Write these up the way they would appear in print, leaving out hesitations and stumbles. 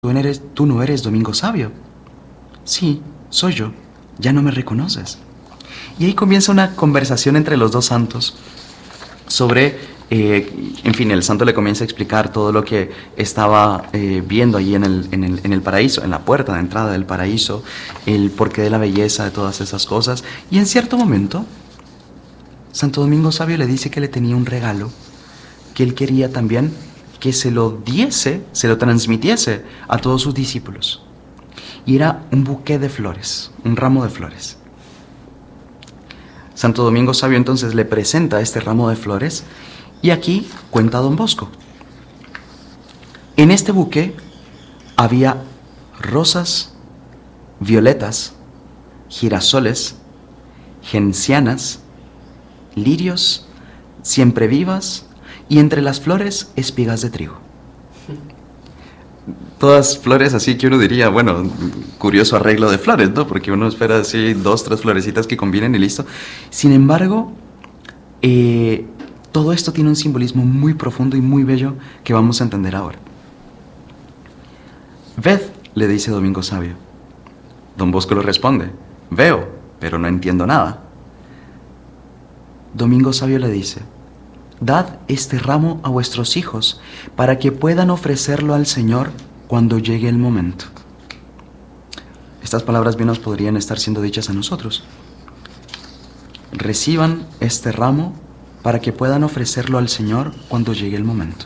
tú no eres Domingo Sabio. Sí, soy yo. Ya no me reconoces. Y ahí comienza una conversación entre los dos santos sobre, en fin, el santo le comienza a explicar todo lo que estaba viendo allí en el paraíso, en la puerta de entrada del paraíso, el porqué de la belleza de todas esas cosas. Y en cierto momento, Santo Domingo Sabio le dice que le tenía un regalo, que él quería también que se lo diese, se lo transmitiese a todos sus discípulos. Y era un buqué de flores, un ramo de flores. Santo Domingo Sabio entonces le presenta este ramo de flores y aquí cuenta Don Bosco. En este buqué había rosas, violetas, girasoles, gencianas, lirios, siemprevivas y entre las flores espigas de trigo. Todas flores así que uno diría, bueno, curioso arreglo de flores, ¿no? Porque uno espera así 2, 3 florecitas que combinen y listo. Sin embargo, todo esto tiene un simbolismo muy profundo y muy bello que vamos a entender ahora. Ved, le dice Domingo Sabio. Don Bosco le responde, veo, pero no entiendo nada. Domingo Sabio le dice, dad este ramo a vuestros hijos para que puedan ofrecerlo al Señor cuando llegue el momento. Estas palabras bien nos podrían estar siendo dichas a nosotros. Reciban este ramo para que puedan ofrecerlo al Señor cuando llegue el momento.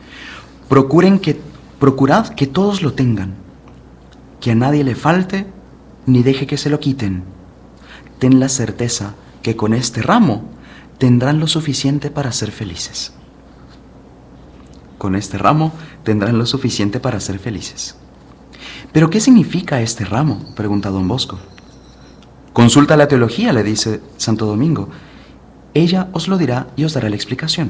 Procurad que todos lo tengan, que a nadie le falte, ni deje que se lo quiten. Ten la certeza que con este ramo tendrán lo suficiente para ser felices. Con este ramo tendrán lo suficiente para ser felices. ¿Pero qué significa este ramo?, pregunta Don Bosco. Consulta la teología, le dice Santo Domingo. Ella os lo dirá y os dará la explicación.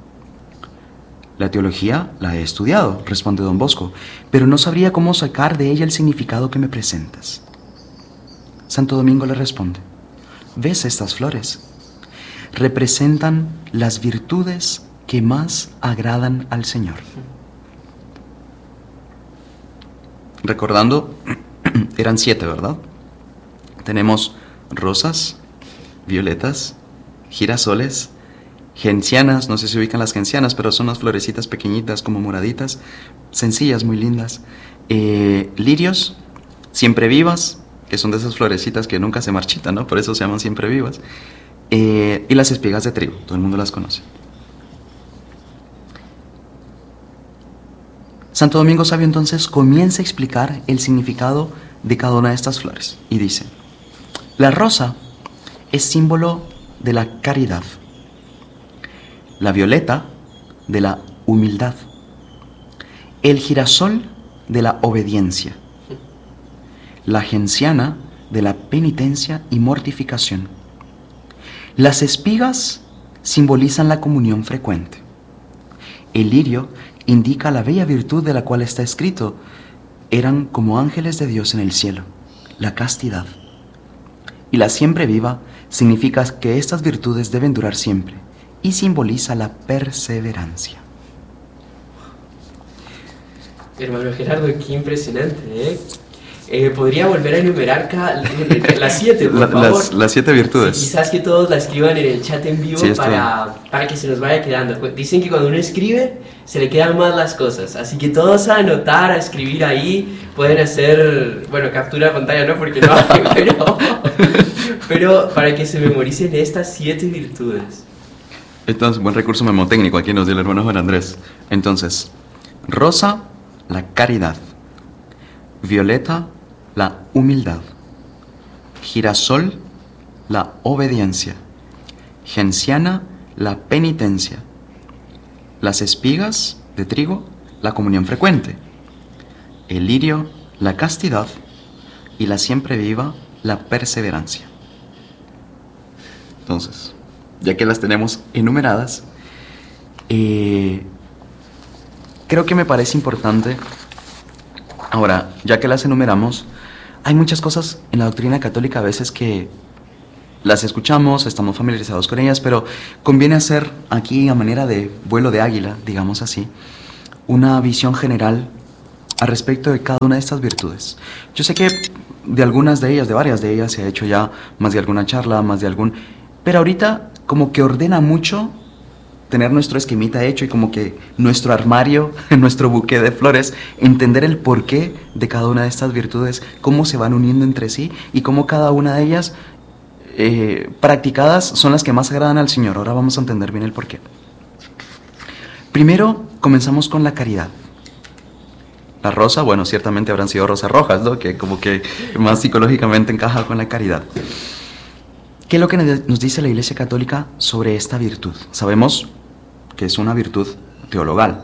La teología la he estudiado, responde Don Bosco, pero no sabría cómo sacar de ella el significado que me presentas. Santo Domingo le responde, ¿ves estas flores? Representan las virtudes que más agradan al Señor. Recordando, eran 7, ¿verdad? Tenemos rosas, violetas, girasoles, gencianas, no sé si ubican las gencianas, pero son unas florecitas pequeñitas como moraditas, sencillas, muy lindas. Lirios, siemprevivas, que son de esas florecitas que nunca se marchitan, ¿no? Por eso se llaman siemprevivas. Y las espigas de trigo, todo el mundo las conoce. Santo Domingo Sabio entonces comienza a explicar el significado de cada una de estas flores y dice, la rosa es símbolo de la caridad, la violeta de la humildad, el girasol de la obediencia, la genciana de la penitencia y mortificación. Las espigas simbolizan la comunión frecuente. El lirio indica la bella virtud de la cual está escrito, eran como ángeles de Dios en el cielo, la castidad. Y la siempreviva significa que estas virtudes deben durar siempre y simboliza la perseverancia. Hermano Gerardo, qué impresionante, ¿eh? ¿Podría volver a enumerar las 7, por favor? Las 7 virtudes. Sí, quizás que todos la escriban en el chat en vivo, sí, para que se nos vaya quedando. Dicen que cuando uno escribe, se le quedan más las cosas. Así que todos a anotar, a escribir ahí. Pueden hacer, bueno, captura de pantalla, ¿no? Porque no, pero para que se memoricen estas 7 virtudes. Entonces, buen recurso memotécnico aquí nos dio el hermano Juan Andrés. Entonces, rosa, la caridad. Violeta, la humildad. Girasol, la obediencia. Genciana, la penitencia. Las espigas de trigo, la comunión frecuente. El lirio, la castidad. Y la siempreviva, la perseverancia. Entonces, ya que las tenemos enumeradas, creo que me parece importante. Ahora, ya que las enumeramos, hay muchas cosas en la doctrina católica a veces que las escuchamos, estamos familiarizados con ellas, pero conviene hacer aquí a manera de vuelo de águila, digamos así, una visión general al respecto de cada una de estas virtudes. Yo sé que de algunas de ellas, de varias de ellas, se ha hecho ya más de alguna charla, más de algún... Pero ahorita como que ordena mucho tener nuestro esquemita hecho y como que nuestro armario, nuestro buque de flores, entender el porqué de cada una de estas virtudes, cómo se van uniendo entre sí y cómo cada una de ellas practicadas son las que más agradan al Señor. Ahora vamos a entender bien el porqué. Primero comenzamos con la caridad. La rosa, bueno, ciertamente habrán sido rosas rojas, ¿no? Que como que más psicológicamente encaja con la caridad. ¿Qué es lo que nos dice la Iglesia Católica sobre esta virtud? Sabemos que es una virtud teologal.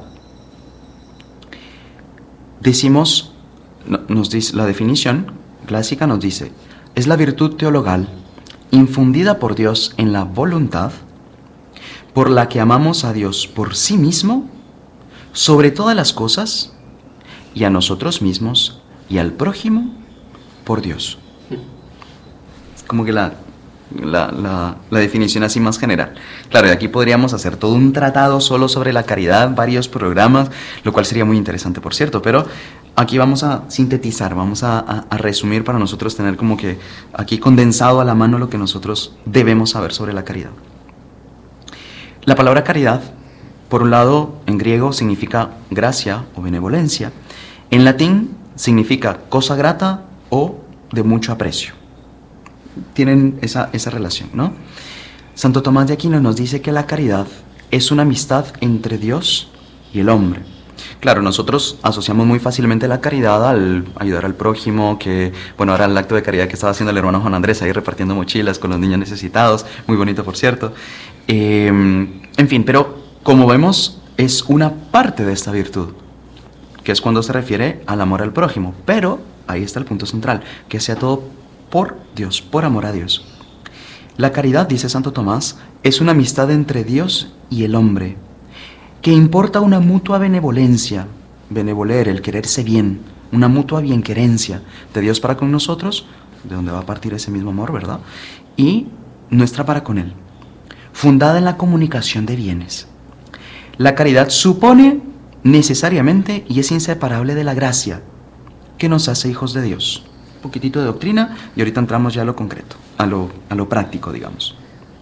Decimos, nos dice, la definición clásica nos dice, es la virtud teologal infundida por Dios en la voluntad, por la que amamos a Dios por sí mismo, sobre todas las cosas, y a nosotros mismos, y al prójimo, por Dios. Es como que la definición así más general. Claro, de aquí podríamos hacer todo un tratado solo sobre la caridad, varios programas, lo cual sería muy interesante, por cierto, pero aquí vamos a sintetizar, vamos a resumir para nosotros tener como que aquí condensado a la mano lo que nosotros debemos saber sobre la caridad. La palabra caridad, por un lado, en griego significa gracia o benevolencia, en latín significa cosa grata o de mucho aprecio. Tienen esa relación, ¿no? Santo Tomás de Aquino nos dice que la caridad es una amistad entre Dios y el hombre. Claro, nosotros asociamos muy fácilmente la caridad al ayudar al prójimo, que, bueno, ahora el acto de caridad que estaba haciendo el hermano Juan Andrés ahí repartiendo mochilas con los niños necesitados, muy bonito por cierto. En fin, pero como vemos, es una parte de esta virtud, que es cuando se refiere al amor al prójimo, pero ahí está el punto central, que sea todo por Dios, por amor a Dios. La caridad, dice Santo Tomás, es una amistad entre Dios y el hombre, que importa una mutua benevolencia, benevoler, el quererse bien, una mutua bienquerencia de Dios para con nosotros, de donde va a partir ese mismo amor, ¿verdad? Y nuestra para con Él, fundada en la comunicación de bienes. La caridad supone necesariamente y es inseparable de la gracia que nos hace hijos de Dios. Un poquitito de doctrina y ahorita entramos ya a lo concreto, a lo práctico, digamos.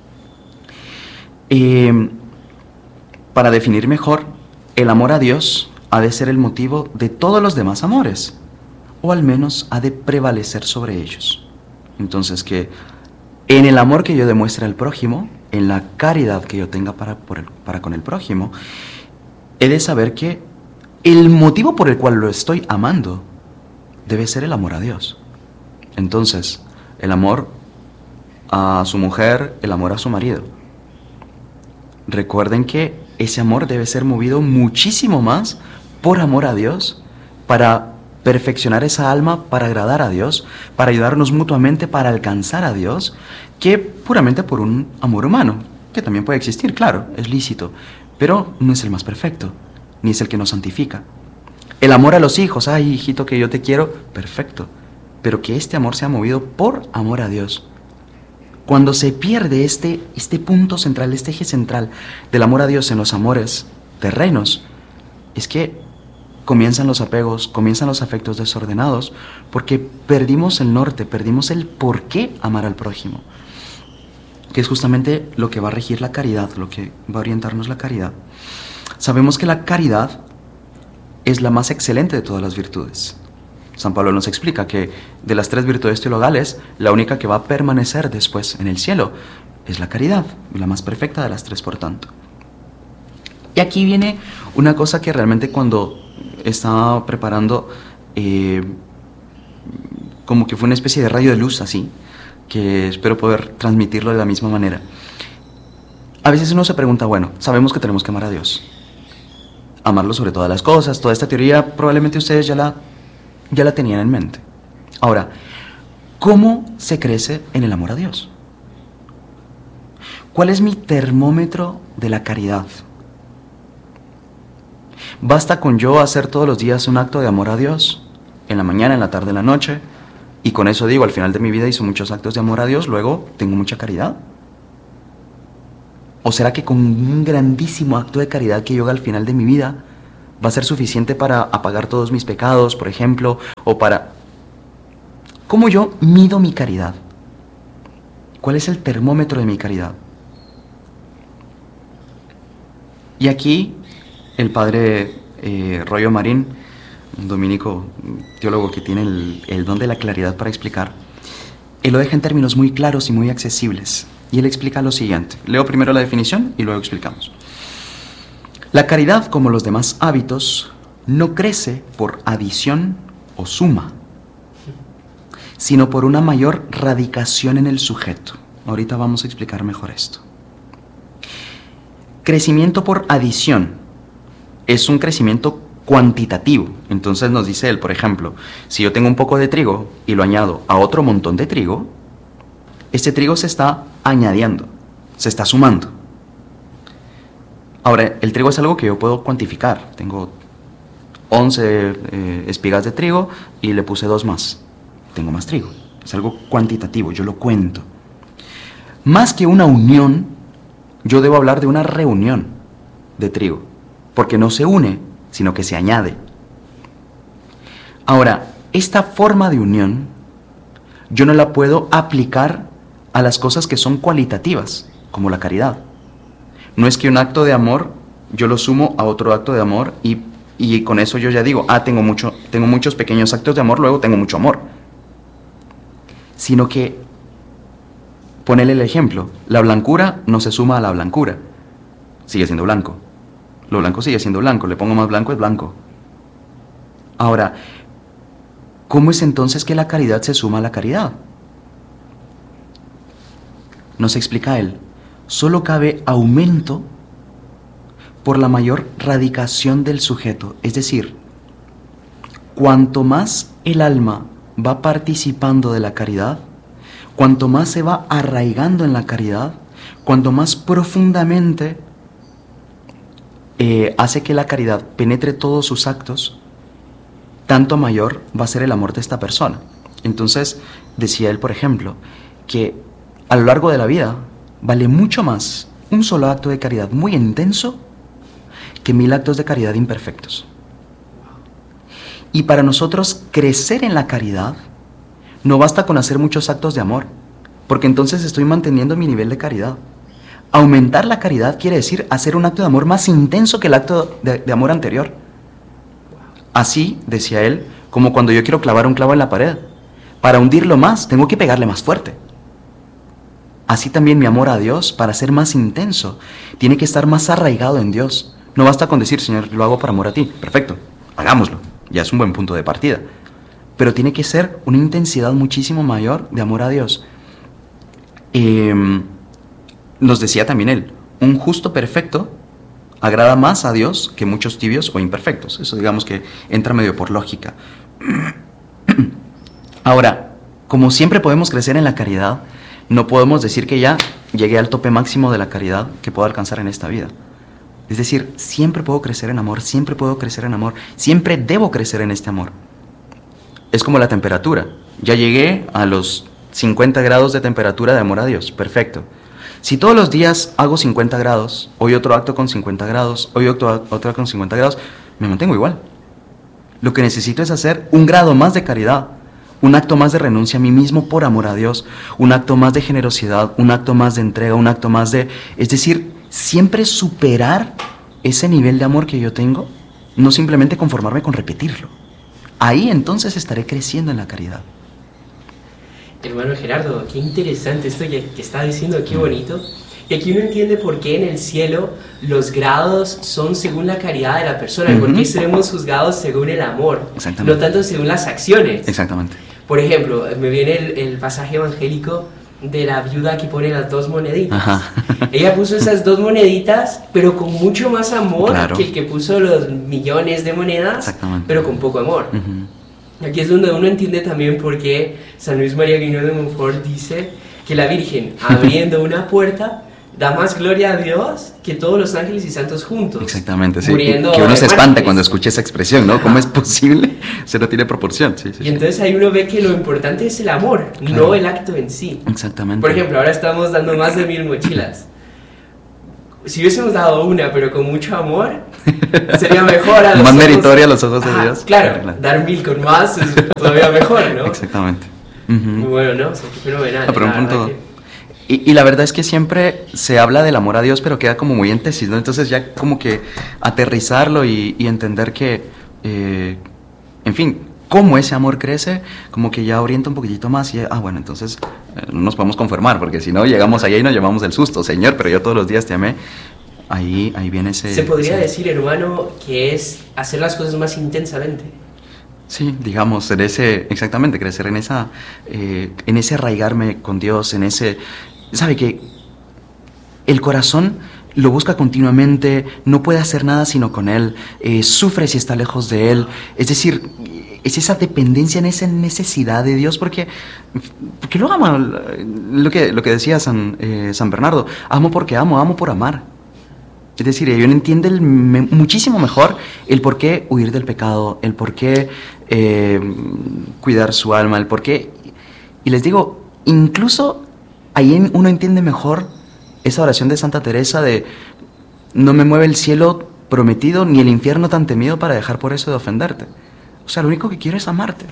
Para definir mejor, el amor a Dios ha de ser el motivo de todos los demás amores, o al menos ha de prevalecer sobre ellos. Entonces, que en el amor que yo demuestre al prójimo, en la caridad que yo tenga para con el prójimo, he de saber que el motivo por el cual lo estoy amando debe ser el amor a Dios. Entonces, el amor a su mujer, el amor a su marido. Recuerden que ese amor debe ser movido muchísimo más por amor a Dios, para perfeccionar esa alma, para agradar a Dios, para ayudarnos mutuamente para alcanzar a Dios, que puramente por un amor humano, que también puede existir, claro, es lícito, pero no es el más perfecto, ni es el que nos santifica. El amor a los hijos, ay, hijito, que yo te quiero, perfecto, pero que este amor sea movido por amor a Dios. Cuando se pierde este punto central, este eje central del amor a Dios en los amores terrenos, es que comienzan los apegos, comienzan los afectos desordenados, porque perdimos el norte, perdimos el por qué amar al prójimo, que es justamente lo que va a regir la caridad, lo que va a orientarnos la caridad. Sabemos que la caridad es la más excelente de todas las virtudes. San Pablo nos explica que de las 3 virtudes teologales, la única que va a permanecer después en el cielo es la caridad, la más perfecta de las 3, por tanto. Y aquí viene una cosa que realmente cuando estaba preparando, como que fue una especie de rayo de luz así, que espero poder transmitirlo de la misma manera. A veces uno se pregunta, bueno, sabemos que tenemos que amar a Dios, amarlo sobre todas las cosas, toda esta teoría probablemente ustedes ya la tenían en mente. Ahora, ¿cómo se crece en el amor a Dios? ¿Cuál es mi termómetro de la caridad? ¿Basta con yo hacer todos los días un acto de amor a Dios? En la mañana, en la tarde, en la noche. Y con eso digo, al final de mi vida hice muchos actos de amor a Dios, luego tengo mucha caridad. ¿O será que con un grandísimo acto de caridad que yo haga al final de mi vida, ¿Va a ser suficiente para apagar todos mis pecados, por ejemplo? O para... ¿Cómo yo mido mi caridad? ¿Cuál es el termómetro de mi caridad? Y aquí el padre Royo Marín, un dominico teólogo que tiene el don de la claridad para explicar, él lo deja en términos muy claros y muy accesibles. Y él explica lo siguiente. Leo primero la definición y luego explicamos. La caridad, como los demás hábitos, no crece por adición o suma, sino por una mayor radicación en el sujeto. Ahorita vamos a explicar mejor esto. Crecimiento por adición es un crecimiento cuantitativo. Entonces nos dice él, por ejemplo, si yo tengo un poco de trigo y lo añado a otro montón de trigo, este trigo se está añadiendo, se está sumando. Ahora, el trigo es algo que yo puedo cuantificar. Tengo 11 espigas de trigo y le puse 2 más. Tengo más trigo. Es algo cuantitativo, yo lo cuento. Más que una unión, yo debo hablar de una reunión de trigo, porque no se une, sino que se añade. Ahora, esta forma de unión, yo no la puedo aplicar a las cosas que son cualitativas, como la caridad. No es que un acto de amor, yo lo sumo a otro acto de amor y con eso yo ya digo, tengo muchos pequeños actos de amor, luego tengo mucho amor. Sino que, ponele el ejemplo, la blancura no se suma a la blancura, sigue siendo blanco. Lo blanco sigue siendo blanco, le pongo más blanco, es blanco. Ahora, ¿cómo es entonces que la caridad se suma a la caridad? Nos explica él, solo cabe aumento por la mayor radicación del sujeto, es decir, cuanto más el alma va participando de la caridad, cuanto más se va arraigando en la caridad, cuanto más profundamente hace que la caridad penetre todos sus actos, tanto mayor va a ser el amor de esta persona. Entonces, decía él, por ejemplo, que a lo largo de la vida vale mucho más un solo acto de caridad muy intenso que 1000 actos de caridad imperfectos. Y para nosotros crecer en la caridad no basta con hacer muchos actos de amor, porque entonces estoy manteniendo mi nivel de caridad. Aumentar la caridad quiere decir hacer un acto de amor más intenso que el acto de amor anterior. Así, decía él, como cuando yo quiero clavar un clavo en la pared. Para hundirlo más, tengo que pegarle más fuerte. Así también mi amor a Dios, para ser más intenso, tiene que estar más arraigado en Dios. No basta con decir, Señor, lo hago por amor a ti. Perfecto, hagámoslo. Ya es un buen punto de partida. Pero tiene que ser una intensidad muchísimo mayor de amor a Dios. Nos decía también él, un justo perfecto agrada más a Dios que muchos tibios o imperfectos. Eso digamos que entra medio por lógica. Ahora, como siempre podemos crecer en la caridad, no podemos decir que ya llegué al tope máximo de la caridad que puedo alcanzar en esta vida. Es decir, siempre puedo crecer en amor, siempre puedo crecer en amor, siempre debo crecer en este amor. Es como la temperatura. Ya llegué a los 50 grados de temperatura de amor a Dios. Perfecto. Si todos los días hago 50 grados, hoy otro acto con 50 grados, hoy otro acto con 50 grados, me mantengo igual. Lo que necesito es hacer un grado más de caridad, un acto más de renuncia a mí mismo por amor a Dios, un acto más de generosidad, un acto más de entrega, un acto más de... Es decir, siempre superar ese nivel de amor que yo tengo, no simplemente conformarme con repetirlo. Ahí entonces estaré creciendo en la caridad. Hermano Gerardo, qué interesante esto que está diciendo, qué bonito. Y aquí uno entiende por qué en el cielo los grados son según la caridad de la persona, y por qué seremos juzgados según el amor, no tanto según las acciones. Exactamente. Por ejemplo, me viene el pasaje evangélico de la viuda que pone las 2 moneditas. Ajá. Ella puso esas 2 moneditas, pero con mucho más amor, claro, que el que puso los millones de monedas, pero con poco amor. Aquí es donde uno entiende también por qué San Luis María Guignol de Montfort dice que la Virgen, abriendo una puerta, da más gloria a Dios que todos los ángeles y santos juntos. Exactamente, sí. Que uno se espanta cuando escucha esa expresión, ¿no? ¿Cómo es posible? Se no tiene proporción. Sí, y entonces ahí uno ve que lo importante es el amor, claro, no el acto en sí. Exactamente. Por ejemplo, ahora estamos dando más de 1000 mochilas. si hubiésemos dado una, pero con mucho amor, sería mejor a los más ojos, meritoria a los ojos de Dios. Claro, dar 1000 con más es todavía mejor, ¿no? Exactamente. Muy bueno, ¿no? O sea, qué fenomenal. Pero un punto... Y la verdad es que siempre se habla del amor a Dios, pero queda como muy en tesis, ¿no? Entonces ya como que aterrizarlo y entender que, en fin, cómo ese amor crece, como que ya orienta un poquitito más y, bueno, entonces no nos podemos conformar, porque si no llegamos allá y nos llevamos el susto, Señor, pero yo todos los días te amé. Ahí viene ese... Se podría decir, hermano, que es hacer las cosas más intensamente. Sí, digamos, exactamente, crecer en ese arraigarme con Dios, en ese... ¿Sabe que el corazón lo busca continuamente, no puede hacer nada sino con Él, sufre si está lejos de Él? Es decir, es esa dependencia, en esa necesidad de Dios, porque luego amo, lo que decía San Bernardo, amo porque amo por amar. Es decir, ellos entienden muchísimo mejor el por qué huir del pecado, el por qué cuidar su alma, el por qué... Y les digo, incluso ahí uno entiende mejor esa oración de Santa Teresa de no me mueve el cielo prometido ni el infierno tan temido para dejar por eso de ofenderte. O sea, lo único que quiero es amarte.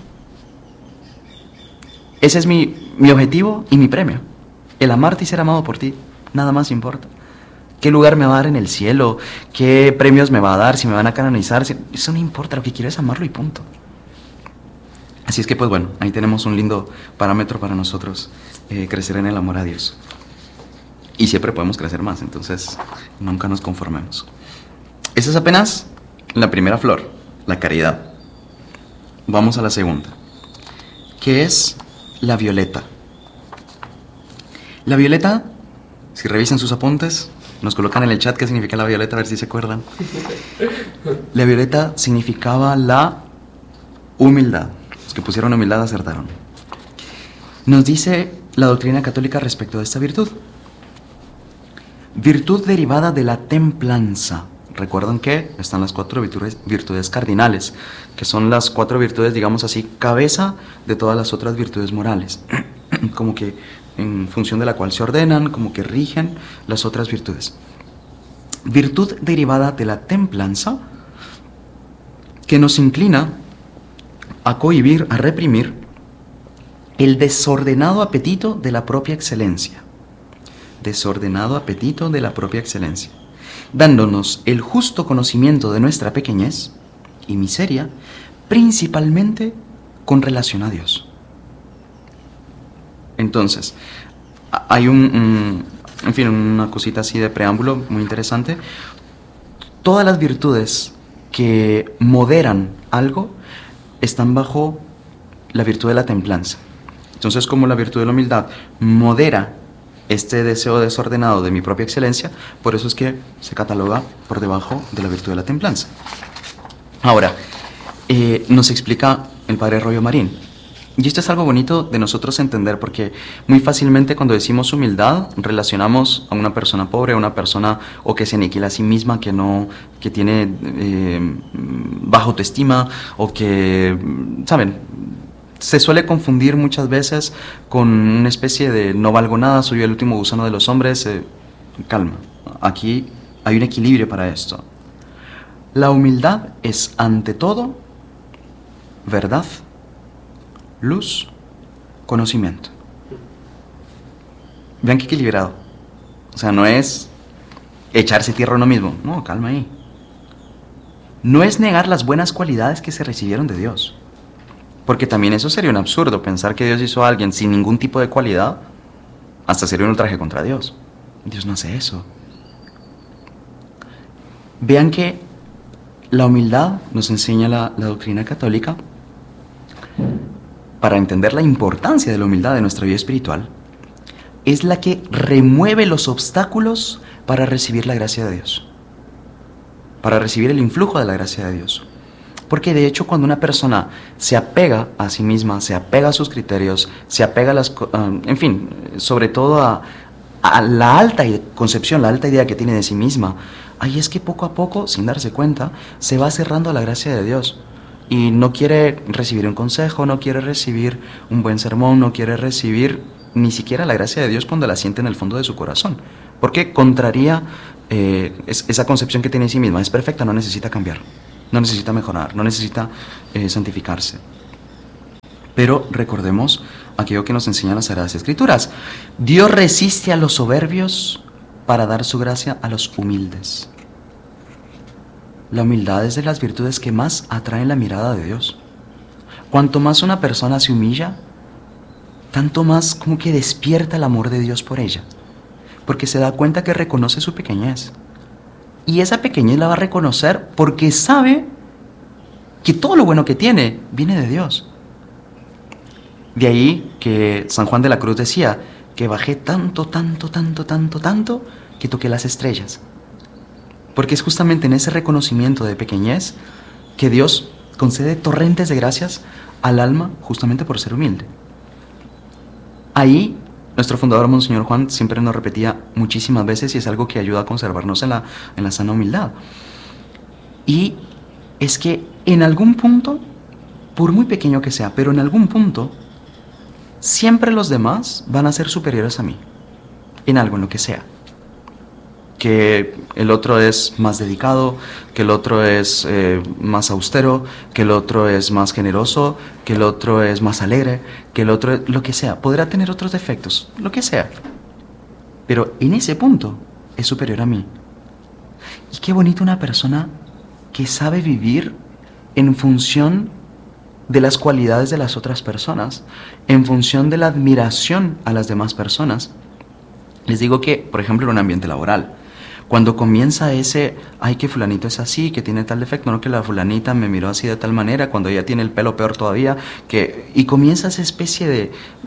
Ese es mi objetivo y mi premio. El amarte y ser amado por ti. Nada más importa. ¿Qué lugar me va a dar en el cielo? ¿Qué premios me va a dar? ¿Si me van a canonizar? Eso no importa, lo que quiero es amarlo y punto. Así es que, pues bueno, ahí tenemos un lindo parámetro para nosotros, crecer en el amor a Dios. Y siempre podemos crecer más, entonces nunca nos conformemos. Esa es apenas la primera flor, la caridad. Vamos a la segunda, que es la violeta. La violeta, si revisan sus apuntes, nos colocan en el chat qué significa la violeta, a ver si se acuerdan. La violeta significaba la humildad. Los que pusieron humildad acertaron. Nos dice la doctrina católica respecto de esta virtud. Virtud derivada de la templanza. Recuerdan que están las 4 virtudes cardinales, que son las 4 virtudes, digamos así, cabeza de todas las otras virtudes morales. Como que en función de la cual se ordenan, como que rigen las otras virtudes. Virtud derivada de la templanza, que nos inclina a cohibir, a reprimir el desordenado apetito de la propia excelencia. Desordenado apetito de la propia excelencia, dándonos el justo conocimiento de nuestra pequeñez y miseria, principalmente con relación a Dios. Entonces, hay una cosita así de preámbulo muy interesante. Todas las virtudes que moderan algo están bajo la virtud de la templanza. Entonces, como la virtud de la humildad modera este deseo desordenado de mi propia excelencia, por eso es que se cataloga por debajo de la virtud de la templanza. Ahora, nos explica el padre Royo Marín. Y esto es algo bonito de nosotros entender, porque muy fácilmente cuando decimos humildad relacionamos a una persona pobre, a una persona o que se aniquila a sí misma, que tiene baja autoestima, o que, ¿saben? Se suele confundir muchas veces con una especie de no valgo nada, soy el último gusano de los hombres. Calma, aquí hay un equilibrio para esto. La humildad es ante todo verdad, luz, conocimiento. Vean qué equilibrado. O sea, no es echarse tierra a uno mismo. No, calma ahí. No es negar las buenas cualidades que se recibieron de Dios. Porque también eso sería un absurdo, pensar que Dios hizo a alguien sin ningún tipo de cualidad, hasta sería un ultraje contra Dios. Dios no hace eso. Vean que la humildad nos enseña la doctrina católica. Para entender la importancia de la humildad de nuestra vida espiritual, es la que remueve los obstáculos para recibir la gracia de Dios, para recibir el influjo de la gracia de Dios. Porque de hecho cuando una persona se apega a sí misma, se apega a sus criterios, se apega en fin, sobre todo a la alta concepción, la alta idea que tiene de sí misma, ahí es que poco a poco, sin darse cuenta, se va cerrando a la gracia de Dios. Y no quiere recibir un consejo, no quiere recibir un buen sermón, no quiere recibir ni siquiera la gracia de Dios cuando la siente en el fondo de su corazón. porque contraría esa concepción que tiene de sí misma. Es perfecta, no necesita cambiar, no necesita mejorar, no necesita santificarse. Pero recordemos aquello que nos enseñan las Sagradas Escrituras. Dios resiste a los soberbios para dar su gracia a los humildes. La humildad es de las virtudes que más atraen la mirada de Dios. Cuanto más una persona se humilla, tanto más como que despierta el amor de Dios por ella, porque se da cuenta que reconoce su pequeñez. Y esa pequeñez la va a reconocer porque sabe que todo lo bueno que tiene viene de Dios. De ahí que San Juan de la Cruz decía que bajé tanto, que toqué las estrellas. Porque es justamente en ese reconocimiento de pequeñez que Dios concede torrentes de gracias al alma justamente por ser humilde. Ahí nuestro fundador, Monseñor Juan, siempre nos repetía muchísimas veces, y es algo que ayuda a conservarnos en la sana humildad. Y es que en algún punto, por muy pequeño que sea, pero en algún punto, siempre los demás van a ser superiores a mí, en algo, en lo que sea. Que el otro es más dedicado, que el otro es más austero, que el otro es más generoso, que el otro es más alegre, que el otro es lo que sea. Podrá tener otros defectos, lo que sea. Pero en ese punto es superior a mí. Y qué bonito una persona que sabe vivir en función de las cualidades de las otras personas, en función de la admiración a las demás personas. Les digo que, por ejemplo, en un ambiente laboral, cuando comienza ese, ay, que fulanito es así, que tiene tal defecto, no, que la fulanita me miró así de tal manera, cuando ella tiene el pelo peor todavía, y comienza esa especie de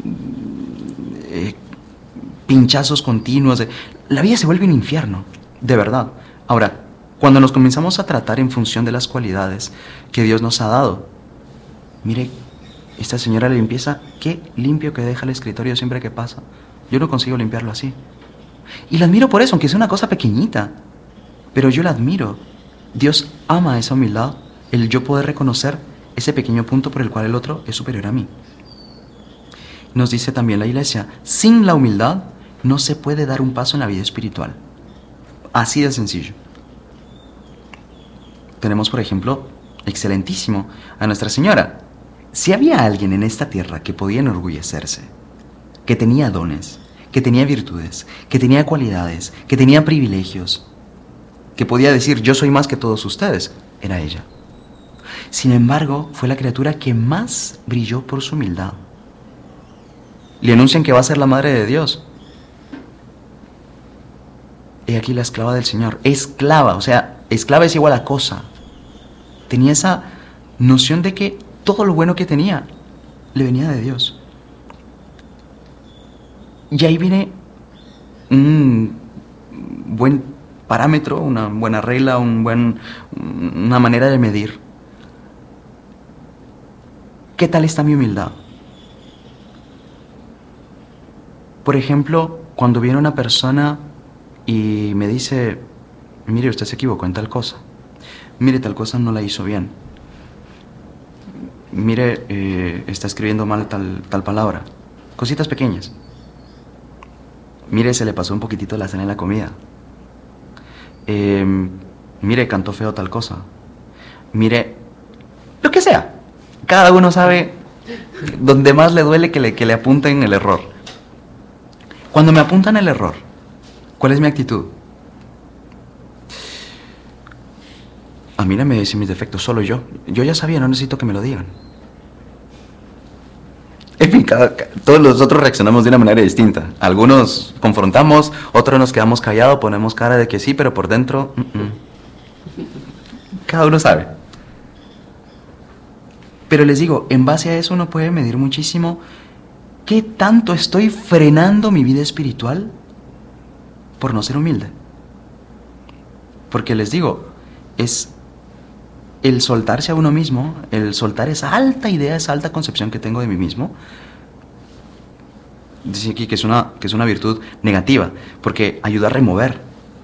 pinchazos continuos, la vida se vuelve un infierno, de verdad. Ahora, cuando nos comenzamos a tratar en función de las cualidades que Dios nos ha dado, mire, esta señora de limpieza, qué limpio que deja el escritorio siempre que pasa. Yo no consigo limpiarlo así. Y la admiro por eso, aunque sea una cosa pequeñita. Pero yo la admiro. Dios ama esa humildad, el yo poder reconocer ese pequeño punto por el cual el otro es superior a mí. Nos dice también la Iglesia, sin la humildad no se puede dar un paso en la vida espiritual. Así de sencillo. Tenemos, por ejemplo, excelentísimo, a Nuestra Señora. Si había alguien en esta tierra que podía enorgullecerse, que tenía dones, que tenía virtudes, que tenía cualidades, que tenía privilegios, que podía decir, yo soy más que todos ustedes, era ella. Sin embargo, fue la criatura que más brilló por su humildad. Le anuncian que va a ser la madre de Dios. He aquí la esclava del Señor. Esclava, o sea, esclava es igual a cosa. Tenía esa noción de que todo lo bueno que tenía le venía de Dios. Y ahí viene un buen parámetro, una buena regla, una manera de medir. ¿Qué tal está mi humildad? Por ejemplo, cuando viene una persona y me dice, mire, usted se equivocó en tal cosa. Mire, tal cosa no la hizo bien. Mire, está escribiendo mal tal palabra. Cositas pequeñas. Mire, se le pasó un poquitito la cena en la comida. Mire, cantó feo tal cosa. Mire, lo que sea. Cada uno sabe donde más le duele que le apunten el error. Cuando me apuntan el error, ¿cuál es mi actitud? A mí no me dicen mis defectos, solo yo. Yo ya sabía, no necesito que me lo digan. En fin, todos nosotros reaccionamos de una manera distinta. Algunos confrontamos, otros nos quedamos callados, ponemos cara de que sí, pero por dentro, Cada uno sabe. Pero les digo, en base a eso uno puede medir muchísimo qué tanto estoy frenando mi vida espiritual por no ser humilde. Porque les digo, es el soltarse a uno mismo, el soltar esa alta idea, esa alta concepción que tengo de mí mismo. Dice aquí que es una virtud negativa, porque ayuda a remover.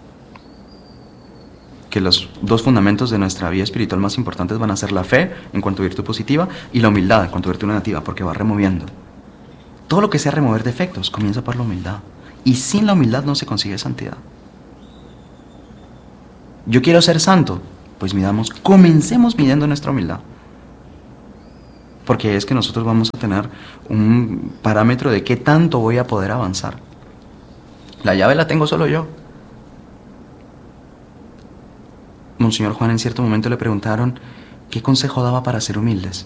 Que los dos fundamentos de nuestra vida espiritual más importantes van a ser la fe en cuanto a virtud positiva y la humildad en cuanto a virtud negativa, porque va removiendo. Todo lo que sea remover defectos comienza por la humildad. Y sin la humildad no se consigue santidad. Yo quiero ser santo, pues comencemos midiendo nuestra humildad. Porque es que nosotros vamos a tener un parámetro de qué tanto voy a poder avanzar. La llave la tengo solo yo. Monseñor Juan en cierto momento le preguntaron qué consejo daba para ser humildes.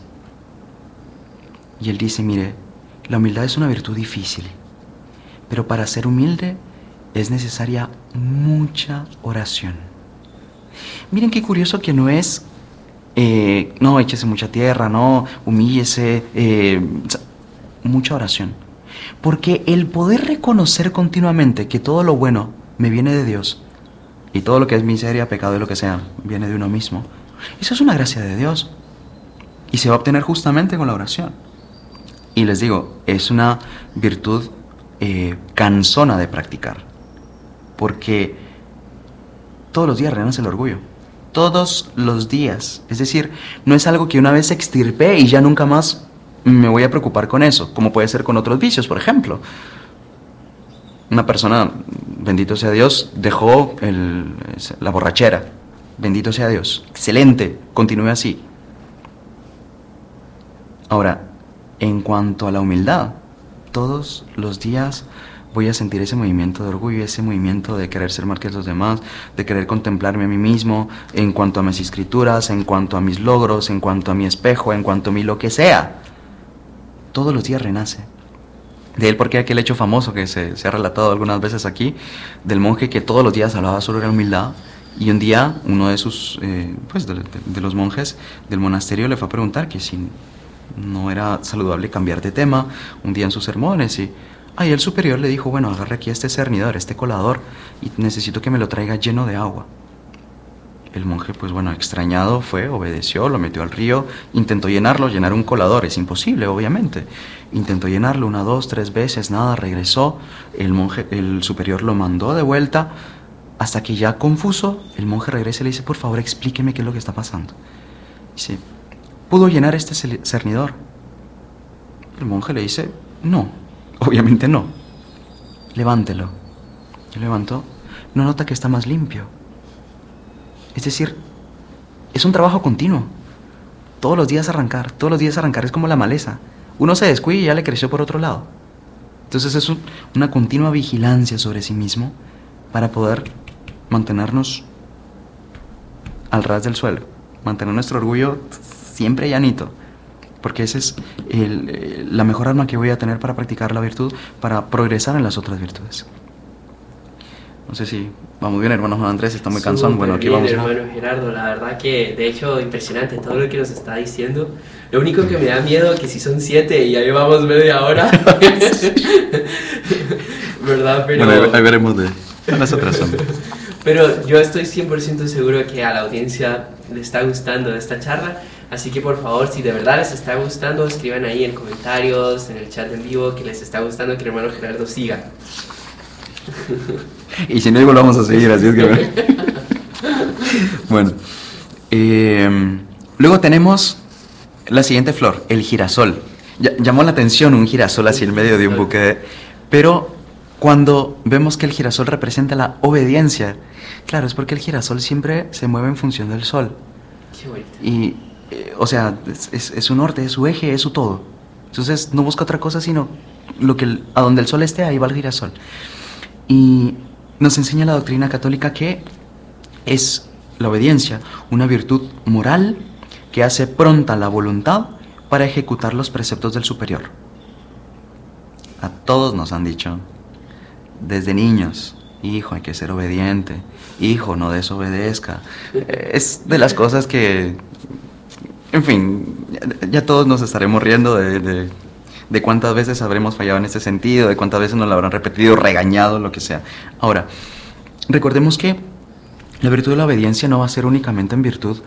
Y él dice, mire, la humildad es una virtud difícil, pero para ser humilde es necesaria mucha oración. Miren qué curioso que no es, no, échese mucha tierra, no, humíllese, mucha oración. Porque el poder reconocer continuamente que todo lo bueno me viene de Dios, y todo lo que es miseria, pecado y lo que sea, viene de uno mismo, eso es una gracia de Dios. Y se va a obtener justamente con la oración. Y les digo, es una virtud cansona de practicar. Porque todos los días renace el orgullo. Todos los días. Es decir, no es algo que una vez extirpé y ya nunca más me voy a preocupar con eso. Como puede ser con otros vicios, por ejemplo. Una persona, bendito sea Dios, dejó la borrachera. Bendito sea Dios. Excelente. Continúe así. Ahora, en cuanto a la humildad, todos los días voy a sentir ese movimiento de orgullo, ese movimiento de querer ser más que los demás, de querer contemplarme a mí mismo, en cuanto a mis escrituras, en cuanto a mis logros, en cuanto a mi espejo, en cuanto a mi lo que sea. Todos los días renace. De él, porque aquel hecho famoso que se ha relatado algunas veces aquí, del monje que todos los días hablaba sobre la humildad, y un día uno de sus, de los monjes del monasterio le fue a preguntar que si no era saludable cambiar de tema un día en sus sermones, y ahí el superior le dijo, bueno, agarre aquí este cernidor, este colador, y necesito que me lo traiga lleno de agua. El monje, pues bueno, extrañado fue, obedeció, lo metió al río, intentó llenar un colador, es imposible, obviamente. Intentó llenarlo 1, 2, 3 veces, nada, regresó, el superior lo mandó de vuelta, hasta que ya confuso, el monje regresa y le dice, por favor, explíqueme qué es lo que está pasando. Dice, ¿pudo llenar este cernidor? El monje le dice, no, obviamente no. Levántelo. Y levantó, no nota que está más limpio. Es decir, es un trabajo continuo. Todos los días arrancar, es como la maleza. Uno se descuida y ya le creció por otro lado. Entonces es una continua vigilancia sobre sí mismo para poder mantenernos al ras del suelo, mantener nuestro orgullo siempre llanito, porque esa es la mejor arma que voy a tener para practicar la virtud, para progresar en las otras virtudes. No sé si vamos bien, hermano Juan Andrés, está muy cansado. Bueno, aquí bien, vamos. Hermano Gerardo, la verdad que de hecho impresionante todo lo que nos está diciendo. Lo único que me da miedo es que si son 7 y ya llevamos media hora, ¿verdad? Pero bueno, ahí veremos de las otras zonas. Pero yo estoy 100% seguro que a la audiencia le está gustando esta charla, así que por favor, si de verdad les está gustando, escriban ahí en comentarios, en el chat en vivo, que les está gustando que el hermano Gerardo siga. Y si no, igual lo vamos a seguir, así es que bueno. Luego tenemos la siguiente flor, el girasol. Llamó la atención un girasol así en medio de un buque, pero cuando vemos que el girasol representa la obediencia, claro, es porque el girasol siempre se mueve en función del sol. Qué bonito. Y, o sea, es su norte, es su eje, es su todo. Entonces no busca otra cosa sino a donde el sol esté, ahí va el girasol. Y nos enseña la doctrina católica que es la obediencia una virtud moral que hace pronta la voluntad para ejecutar los preceptos del superior. A todos nos han dicho, desde niños, hijo, hay que ser obediente, hijo, no desobedezca. Es de las cosas que, en fin, ya todos nos estaremos riendo de cuántas veces habremos fallado en ese sentido, de cuántas veces nos lo habrán repetido, regañado, lo que sea. Ahora, recordemos que la virtud de la obediencia no va a ser únicamente en virtud,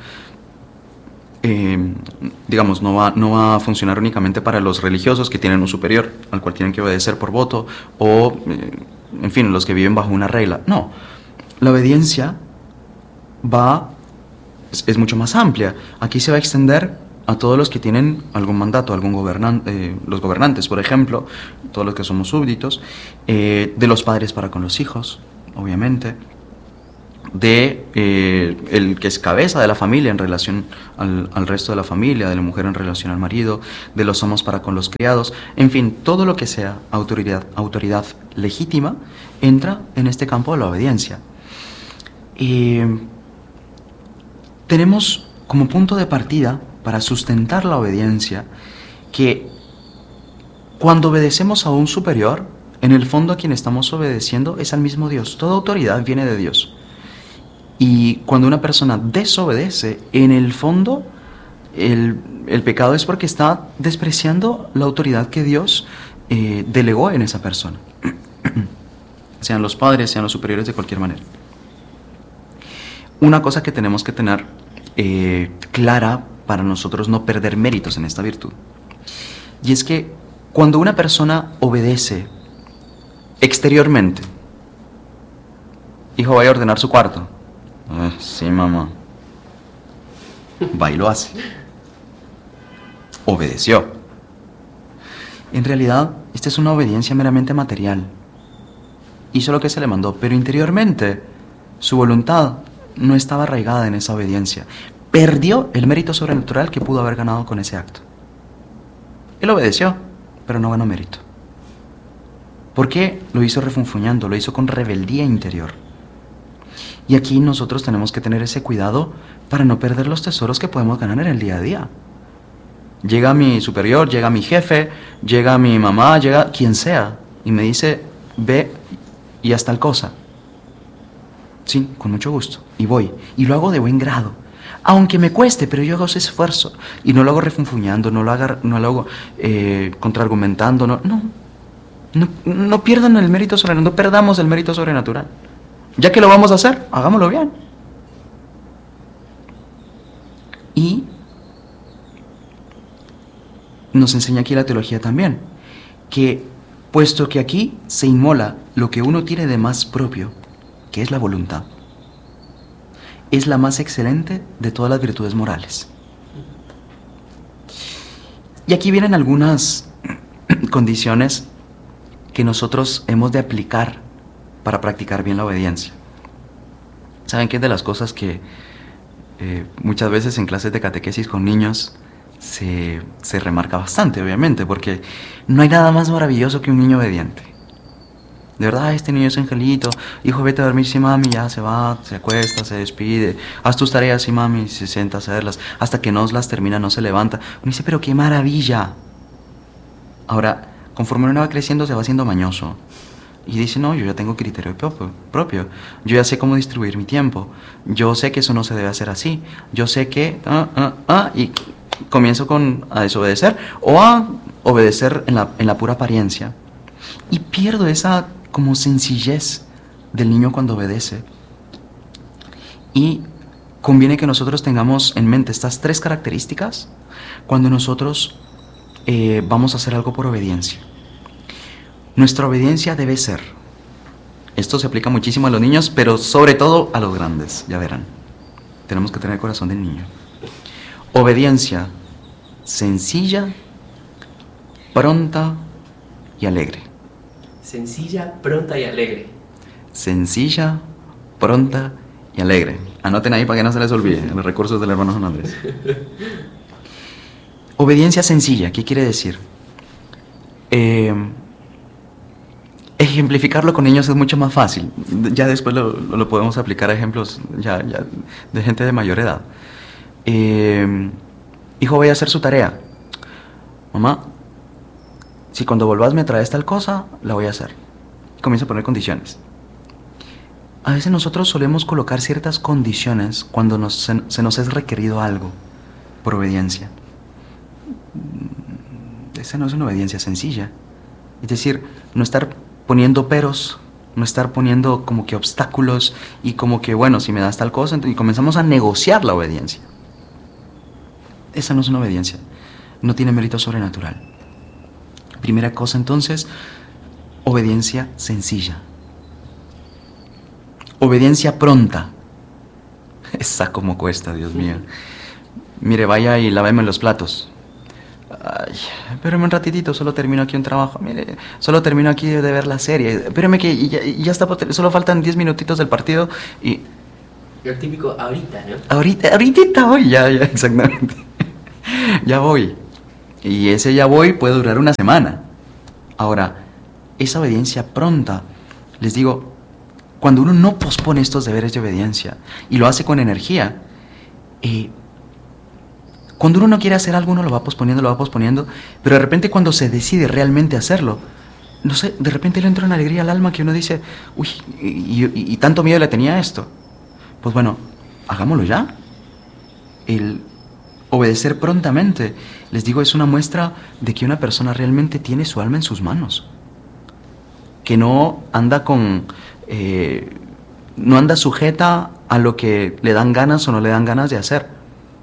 digamos, no va a funcionar únicamente para los religiosos que tienen un superior al cual tienen que obedecer por voto, o, en fin, los que viven bajo una regla. No, la obediencia es mucho más amplia. Aquí se va a extender a todos los que tienen algún mandato, algún gobernante, los gobernantes, por ejemplo, todos los que somos súbditos, de los padres para con los hijos, obviamente, de el que es cabeza de la familia en relación al resto de la familia, de la mujer en relación al marido, de los amos para con los criados, en fin, todo lo que sea autoridad legítima entra en este campo de la obediencia. Tenemos como punto de partida para sustentar la obediencia que cuando obedecemos a un superior, en el fondo a quien estamos obedeciendo es al mismo Dios. Toda autoridad viene de Dios. Y cuando una persona desobedece, en el fondo el pecado es porque está despreciando la autoridad que Dios delegó en esa persona. Sean los padres, sean los superiores, de cualquier manera. Una cosa que tenemos que tener clara para nosotros no perder méritos en esta virtud. Y es que cuando una persona obedece exteriormente, hijo, vaya a ordenar su cuarto. Sí, mamá. Va y lo hace. Obedeció. En realidad, esta es una obediencia meramente material. Hizo lo que se le mandó, pero interiormente su voluntad no estaba arraigada en esa obediencia. Perdió el mérito sobrenatural que pudo haber ganado con ese acto. Él obedeció, pero no ganó mérito. ¿Por qué? Lo hizo refunfuñando, lo hizo con rebeldía interior. Y aquí nosotros tenemos que tener ese cuidado para no perder los tesoros que podemos ganar en el día a día. Llega mi superior, llega mi jefe, llega mi mamá, llega quien sea, y me dice, ve y haz tal cosa. Sí, con mucho gusto. Y voy. Y lo hago de buen grado. Aunque me cueste, pero yo hago ese esfuerzo. Y no lo hago refunfuñando, no lo hago contraargumentando. No pierdan el mérito sobrenatural, no perdamos el mérito sobrenatural. Ya que lo vamos a hacer, hagámoslo bien. Y nos enseña aquí la teología también, que puesto que aquí se inmola lo que uno tiene de más propio, que es la voluntad, es la más excelente de todas las virtudes morales. Y aquí vienen algunas condiciones que nosotros hemos de aplicar para practicar bien la obediencia. ¿Saben qué es de las cosas que muchas veces en clases de catequesis con niños se remarca bastante, obviamente? Porque no hay nada más maravilloso que un niño obediente. De verdad, este niño es angelito. Hijo, vete a dormir, sí, mami, ya se va, se acuesta, se despide. Haz tus tareas, sí, mami, se sienta a hacerlas. Hasta que no las termina, no se levanta. Uno dice, pero qué maravilla. Ahora, conforme uno va creciendo, se va haciendo mañoso. Y dice, no, yo ya tengo criterio propio. Yo ya sé cómo distribuir mi tiempo. Yo sé que eso no se debe hacer así. Yo sé que... y comienzo a desobedecer o a obedecer en la pura apariencia. Y pierdo esa como sencillez del niño cuando obedece. Y conviene que nosotros tengamos en mente estas tres características cuando nosotros vamos a hacer algo por obediencia. Nuestra obediencia debe ser, esto se aplica muchísimo a los niños, pero sobre todo a los grandes, ya verán. Tenemos que tener el corazón del niño. Obediencia sencilla, pronta y alegre. Sencilla, pronta y alegre. Sencilla, pronta y alegre. Anoten ahí para que no se les olvide los recursos del hermano Juan Andrés. Obediencia sencilla, ¿qué quiere decir? Ejemplificarlo con niños es mucho más fácil. Ya después lo podemos aplicar a ejemplos ya de gente de mayor edad. Hijo, voy a hacer su tarea. Mamá, si cuando volvás me traes tal cosa, la voy a hacer. Y comienza a poner condiciones. A veces nosotros solemos colocar ciertas condiciones cuando se nos es requerido algo por obediencia. Esa no es una obediencia sencilla. Es decir, no estar poniendo peros, no estar poniendo como que obstáculos y como que, bueno, si me das tal cosa, y comenzamos a negociar la obediencia. Esa no es una obediencia, no tiene mérito sobrenatural. Primera cosa entonces, obediencia sencilla. Obediencia pronta. Esa como cuesta, Dios mío. Mire, vaya y láveme los platos. Ay, espérame un ratitito, solo termino aquí un trabajo. Mire, solo termino aquí de ver la serie. Espérame que ya está, solo faltan 10 minutitos del partido y... El típico ahorita, ¿no? Ahorita voy, ya, exactamente. Ya voy. Y ese ya voy puede durar una semana. Ahora, esa obediencia pronta, les digo, cuando uno no pospone estos deberes de obediencia y lo hace con energía, cuando uno no quiere hacer algo, uno lo va posponiendo, pero de repente cuando se decide realmente hacerlo, no sé, de repente le entra una alegría al alma que uno dice, uy, y tanto miedo le tenía a esto. Pues bueno, hagámoslo ya. El obedecer prontamente, les digo, es una muestra de que una persona realmente tiene su alma en sus manos. Que no anda no anda sujeta a lo que le dan ganas o no le dan ganas de hacer.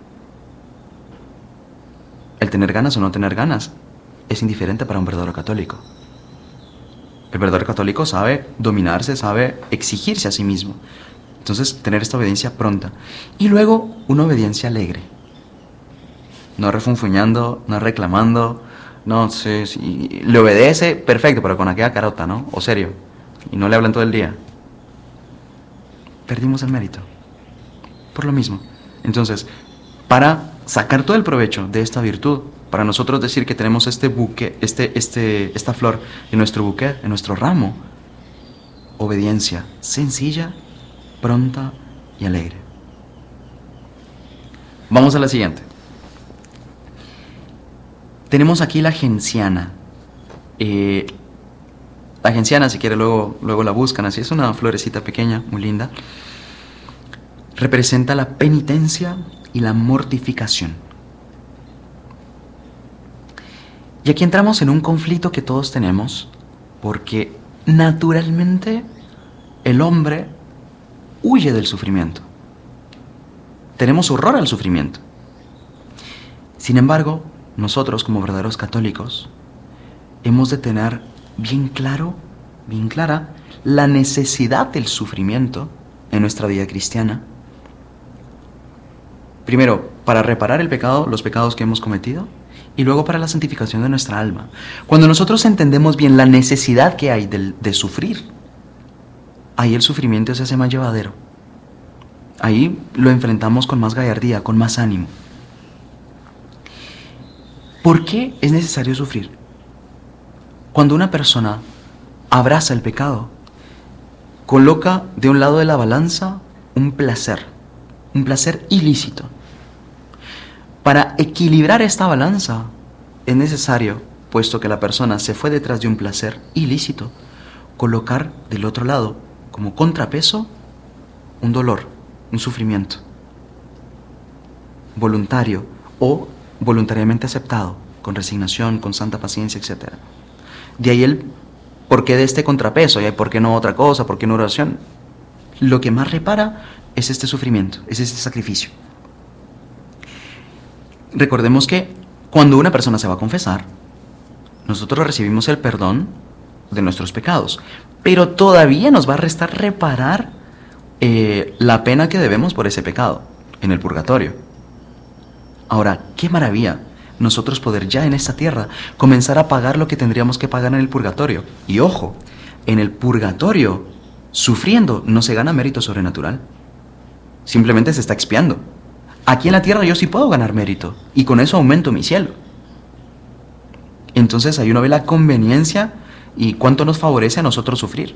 El tener ganas o no tener ganas es indiferente para un verdadero católico. El verdadero católico sabe dominarse, sabe exigirse a sí mismo. Entonces, tener esta obediencia pronta. Y luego, una obediencia alegre. No refunfuñando, no reclamando. No sé, si le obedece, perfecto, pero con aquella carota, ¿no? O serio. Y no le hablan todo el día. Perdimos el mérito. Por lo mismo. Entonces, para sacar todo el provecho de esta virtud, para nosotros decir que tenemos este buque, esta flor en nuestro buque, en nuestro ramo, obediencia sencilla, pronta y alegre. Vamos a la siguiente. Tenemos aquí la genciana. La genciana, si quiere, luego la buscan. Así es una florecita pequeña, muy linda. Representa la penitencia y la mortificación. Y aquí entramos en un conflicto que todos tenemos, porque naturalmente el hombre huye del sufrimiento. Tenemos horror al sufrimiento. Sin embargo, nosotros como verdaderos católicos hemos de tener bien clara la necesidad del sufrimiento en nuestra vida cristiana. Primero, para reparar los pecados que hemos cometido, y luego para la santificación de nuestra alma. Cuando nosotros entendemos bien la necesidad que hay de sufrir, ahí el sufrimiento se hace más llevadero. Ahí lo enfrentamos con más gallardía, con más ánimo. ¿Por qué es necesario sufrir? Cuando una persona abraza el pecado, coloca de un lado de la balanza un placer ilícito. Para equilibrar esta balanza es necesario, puesto que la persona se fue detrás de un placer ilícito, colocar del otro lado como contrapeso un dolor, un sufrimiento voluntario o voluntariamente aceptado, con resignación, con santa paciencia, etc. De ahí el por qué de este contrapeso, y por qué no otra cosa, por qué no oración. Lo que más repara es este sufrimiento, es este sacrificio. Recordemos que cuando una persona se va a confesar, nosotros recibimos el perdón de nuestros pecados, pero todavía nos va a restar reparar la pena que debemos por ese pecado en el purgatorio. Ahora, qué maravilla nosotros poder ya en esta tierra comenzar a pagar lo que tendríamos que pagar en el purgatorio. Y ojo, en el purgatorio, sufriendo, no se gana mérito sobrenatural. Simplemente se está expiando. Aquí en la tierra yo sí puedo ganar mérito, y con eso aumento mi cielo. Entonces ahí uno ve la conveniencia y cuánto nos favorece a nosotros sufrir.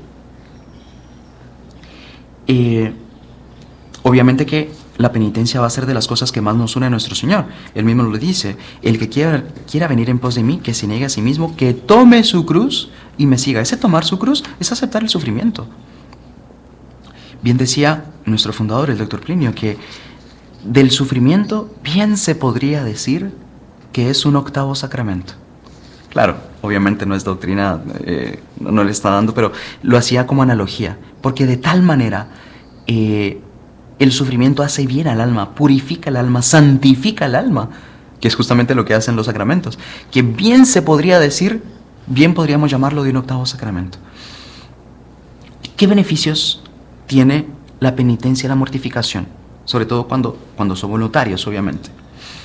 Obviamente que la penitencia va a ser de las cosas que más nos une a nuestro Señor. Él mismo lo dice: el que quiera venir en pos de mí, que se niegue a sí mismo, que tome su cruz y me siga. Ese tomar su cruz es aceptar el sufrimiento. Bien decía nuestro fundador, el doctor Plinio, que del sufrimiento bien se podría decir que es un octavo sacramento. Claro, obviamente no es doctrina, no le está dando, pero lo hacía como analogía, porque de tal manera el sufrimiento hace bien al alma, purifica el alma, santifica el alma, que es justamente lo que hacen los sacramentos, que bien se podría decir, bien podríamos llamarlo de un octavo sacramento. ¿Qué beneficios tiene la penitencia y la mortificación? Sobre todo cuando son voluntarios, obviamente.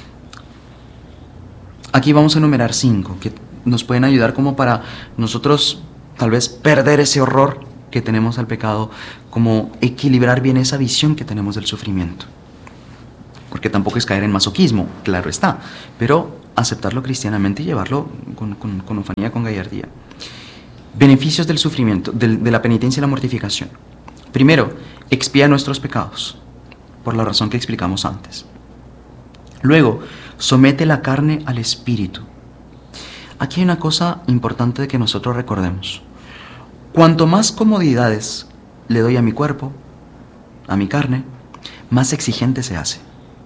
Aquí vamos a enumerar 5 que nos pueden ayudar como para nosotros tal vez perder ese horror que tenemos al pecado, como equilibrar bien esa visión que tenemos del sufrimiento. Porque tampoco es caer en masoquismo, claro está, pero aceptarlo cristianamente y llevarlo con ufanía, con gallardía. Beneficios del sufrimiento, de la penitencia y la mortificación. Primero, expía nuestros pecados, por la razón que explicamos antes. Luego, somete la carne al espíritu. Aquí hay una cosa importante de que nosotros recordemos. Cuanto más comodidades le doy a mi cuerpo, a mi carne, más exigente se hace.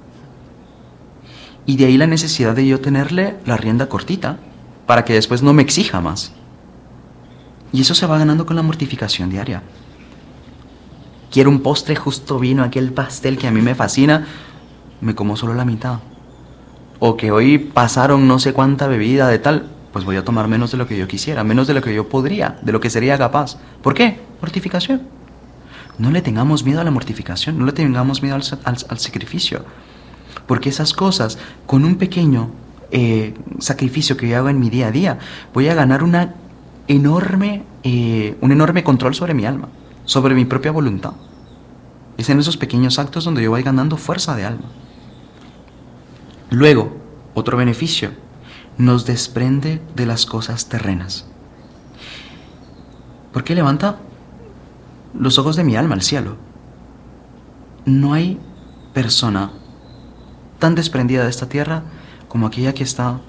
Y de ahí la necesidad de yo tenerle la rienda cortita, para que después no me exija más. Y eso se va ganando con la mortificación diaria. Quiero un postre, justo vino aquel pastel que a mí me fascina, me como solo la mitad. O que hoy pasaron no sé cuánta bebida de tal, pues voy a tomar menos de lo que yo quisiera, menos de lo que yo podría, de lo que sería capaz. ¿Por qué? Mortificación. No le tengamos miedo a la mortificación, no le tengamos miedo al sacrificio. Porque esas cosas, con un pequeño sacrificio que yo hago en mi día a día, voy a ganar un enorme control sobre mi alma, sobre mi propia voluntad. Es en esos pequeños actos donde yo voy ganando fuerza de alma. Luego, otro beneficio, nos desprende de las cosas terrenas. Porque levanta los ojos de mi alma al cielo. No hay persona tan desprendida de esta tierra como aquella que está,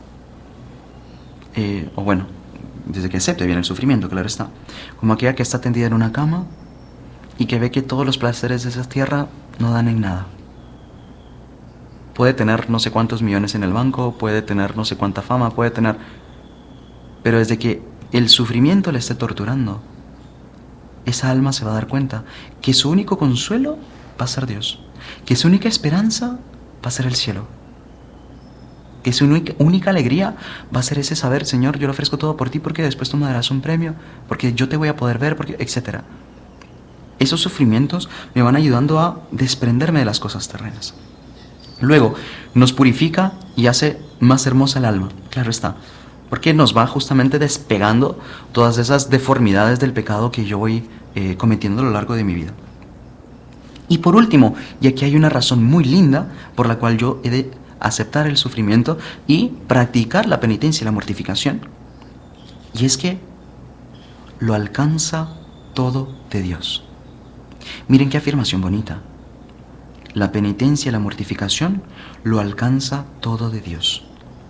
desde que acepte bien el sufrimiento, claro está, como aquella que está tendida en una cama y que ve que todos los placeres de esa tierra no dan en nada. Puede tener no sé cuántos millones en el banco, puede tener no sé cuánta fama, pero desde que el sufrimiento le esté torturando, esa alma se va a dar cuenta que su único consuelo va a ser Dios, que su única esperanza va a ser el cielo, que su única alegría va a ser ese saber, Señor, yo lo ofrezco todo por ti porque después tú me darás un premio, porque yo te voy a poder ver, etc. Esos sufrimientos me van ayudando a desprenderme de las cosas terrenas. Luego, nos purifica y hace más hermosa el alma, claro está, porque nos va justamente despegando todas esas deformidades del pecado que yo voy cometiendo a lo largo de mi vida. Y por último, y aquí hay una razón muy linda por la cual yo he de aceptar el sufrimiento y practicar la penitencia y la mortificación, y es que lo alcanza todo de Dios. Miren qué afirmación bonita. La penitencia y la mortificación lo alcanza todo de Dios.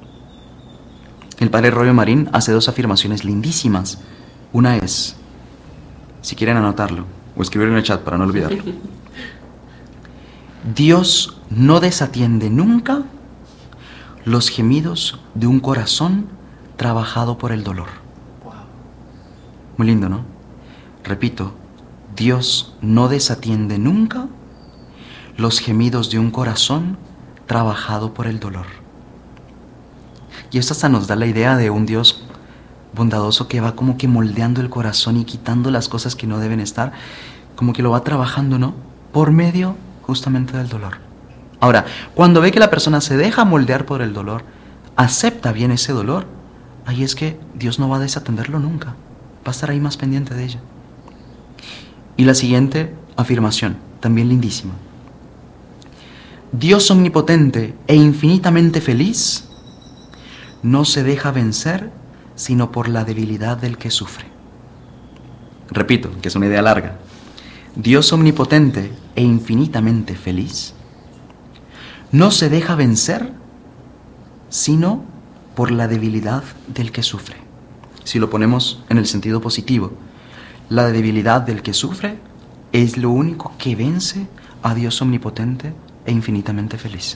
El padre Royo Marín hace 2 afirmaciones lindísimas. Una es, si quieren anotarlo o escribirlo en el chat para no olvidarlo. Dios no desatiende nunca los gemidos de un corazón trabajado por el dolor. Muy lindo, ¿no? Repito, Dios no desatiende nunca los gemidos de un corazón trabajado por el dolor. Y esto hasta nos da la idea de un Dios bondadoso que va como que moldeando el corazón y quitando las cosas que no deben estar, como que lo va trabajando, ¿no? Por medio justamente del dolor. Ahora, cuando ve que la persona se deja moldear por el dolor, acepta bien ese dolor, ahí es que Dios no va a desatenderlo nunca, va a estar ahí más pendiente de ella. Y la siguiente afirmación, también lindísima. Dios omnipotente e infinitamente feliz no se deja vencer sino por la debilidad del que sufre. Repito, que es una idea larga. Dios omnipotente e infinitamente feliz no se deja vencer sino por la debilidad del que sufre. Si lo ponemos en el sentido positivo, la debilidad del que sufre es lo único que vence a Dios omnipotente e infinitamente feliz.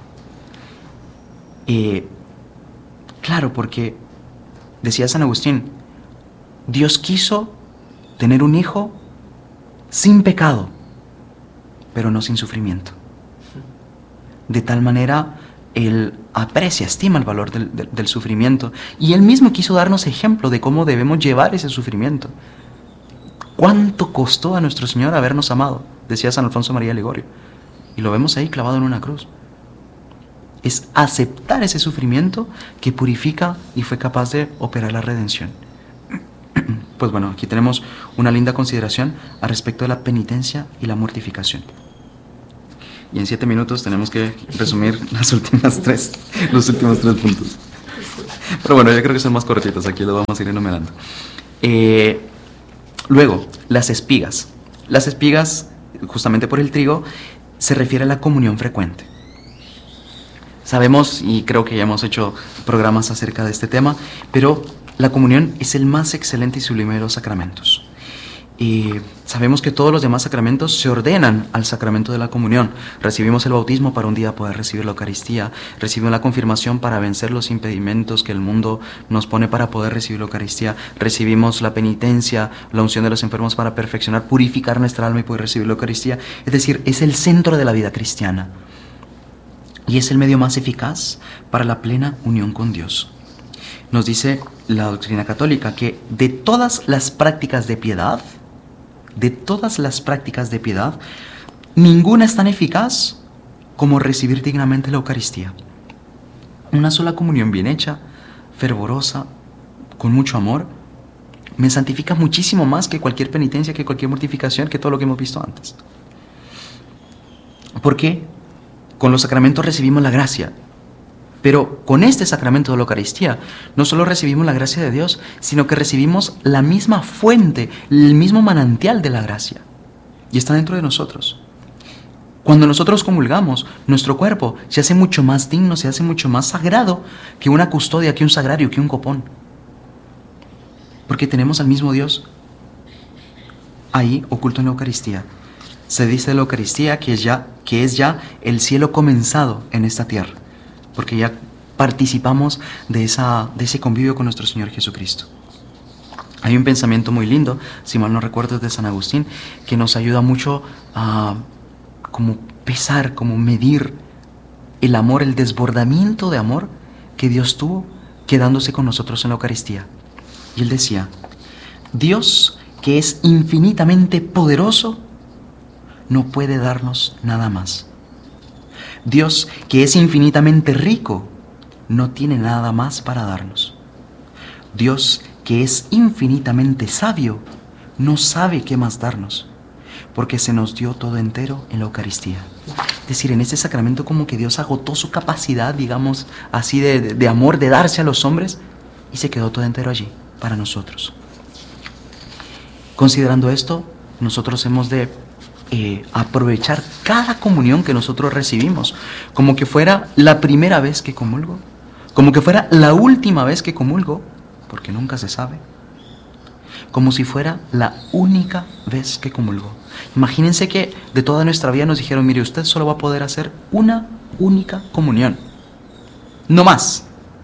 Claro, porque decía San Agustín, Dios quiso tener un hijo sin pecado, pero no sin sufrimiento. De tal manera, Él aprecia, estima el valor del sufrimiento, y Él mismo quiso darnos ejemplo de cómo debemos llevar ese sufrimiento. ¿Cuánto costó a nuestro Señor habernos amado? Decía San Alfonso María Ligorio. Y lo vemos ahí clavado en una cruz. es aceptar ese sufrimiento que purifica y fue capaz de operar la redención. Pues bueno, aquí tenemos una linda consideración al respecto de la penitencia y la mortificación. Y en 7 minutos tenemos que resumir los últimos 3 puntos. Pero bueno, yo creo que son más cortitos, aquí lo vamos a ir enumerando. Luego, las espigas. Las espigas, justamente por el trigo, se refiere a la comunión frecuente. Sabemos, y creo que ya hemos hecho programas acerca de este tema, pero la comunión es el más excelente y sublime de los sacramentos. Sabemos que todos los demás sacramentos se ordenan al sacramento de la comunión. Recibimos el bautismo para un día poder recibir la Eucaristía, recibimos la confirmación para vencer los impedimentos que el mundo nos pone para poder recibir la Eucaristía, recibimos la penitencia, la unción de los enfermos para perfeccionar, purificar nuestra alma y poder recibir la Eucaristía. Es decir, es el centro de la vida cristiana y es el medio más eficaz para la plena unión con Dios. Nos dice la doctrina católica que de todas las prácticas de piedad, ninguna es tan eficaz como recibir dignamente la Eucaristía. Una sola comunión bien hecha, fervorosa, con mucho amor, me santifica muchísimo más que cualquier penitencia, que cualquier mortificación, que todo lo que hemos visto antes. Porque con los sacramentos recibimos la gracia, pero con este sacramento de la Eucaristía no solo recibimos la gracia de Dios, sino que recibimos la misma fuente, el mismo manantial de la gracia. Y está dentro de nosotros. Cuando nosotros comulgamos, nuestro cuerpo se hace mucho más digno, se hace mucho más sagrado que una custodia, que un sagrario, que un copón. Porque tenemos al mismo Dios ahí oculto en la Eucaristía. Se dice de la Eucaristía que es ya el cielo comenzado en esta tierra, porque ya participamos de ese convivio con nuestro Señor Jesucristo. Hay un pensamiento muy lindo, si mal no recuerdo, es de San Agustín, que nos ayuda mucho a como pesar, como medir el amor, el desbordamiento de amor que Dios tuvo quedándose con nosotros en la Eucaristía. Y él decía: Dios, que es infinitamente poderoso, no puede darnos nada más. Dios, que es infinitamente rico, no tiene nada más para darnos. Dios, que es infinitamente sabio, no sabe qué más darnos, porque se nos dio todo entero en la Eucaristía. Es decir, en este sacramento como que Dios agotó su capacidad, digamos así, de amor, de darse a los hombres, y se quedó todo entero allí para nosotros. Considerando esto, nosotros hemos de aprovechar cada comunión que nosotros recibimos, como que fuera la primera vez que comulgo, como que fuera la última vez que comulgo, porque nunca se sabe, como si fuera la única vez que comulgo. Imagínense que de toda nuestra vida nos dijeron: mire, usted solo va a poder hacer una única comunión, no más.